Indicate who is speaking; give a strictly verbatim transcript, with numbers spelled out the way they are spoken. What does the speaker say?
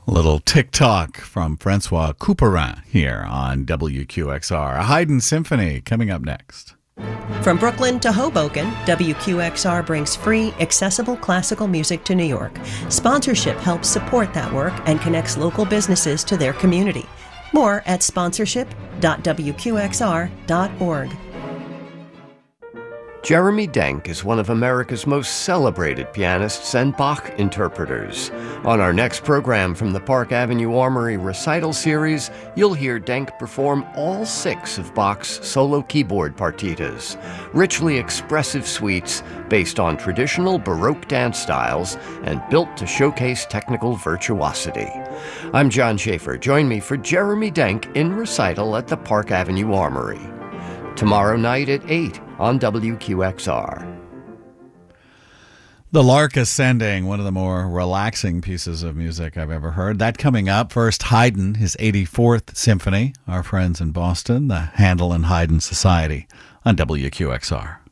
Speaker 1: A little tick-tock from Francois Couperin here on W Q X R. A Haydn Symphony coming up next.
Speaker 2: From Brooklyn to Hoboken, W Q X R brings free, accessible classical music to New York. Sponsorship helps support that work and connects local businesses to their community. More at sponsorship dot w q x r dot org.
Speaker 3: Jeremy Denk is one of America's most celebrated pianists and Bach interpreters. On our next program from the Park Avenue Armory Recital Series, you'll hear Denk perform all six of Bach's solo keyboard partitas, richly expressive suites based on traditional Baroque dance styles and built to showcase technical virtuosity. I'm John Schaefer. Join me for Jeremy Denk in recital at the Park Avenue Armory. Tomorrow night at eight on W Q X R.
Speaker 1: The Lark Ascending, one of the more relaxing pieces of music I've ever heard. That coming up. First, Haydn, his eighty-fourth Symphony. Our friends in Boston, the Handel and Haydn Society on W Q X R.